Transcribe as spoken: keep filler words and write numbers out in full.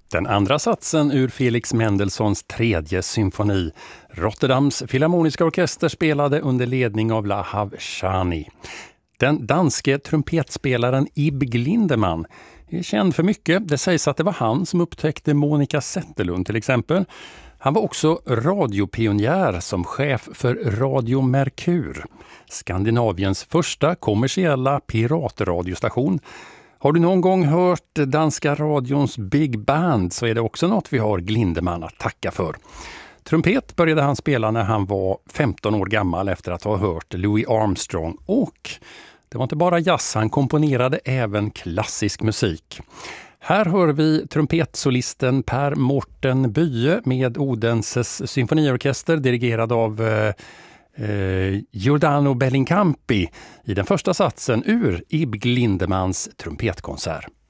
Den andra satsen ur Felix Mendelssohns tredje symfoni. Rotterdams Filharmoniska orkester spelade under ledning av Lahav Shani. Den danske trumpetspelaren Ib Glindemann är känd för mycket. Det sägs att det var han som upptäckte Monica Zetterlund till exempel. Han var också radiopionjär som chef för Radio Merkur, Skandinaviens första kommersiella piratradiostation. Har du någon gång hört danska radions Big Band så är det också något vi har Glindemann att tacka för. Trumpet började han spela när han var femton år gammal efter att ha hört Louis Armstrong, och det var inte bara jazz, han komponerade även klassisk musik. Här hör vi trumpetsolisten Per Morten Bye med Odenses symfoniorkester dirigerad av eh, eh, Giordano Bellincampi i den första satsen ur Ib Glindemanns trumpetkonsert.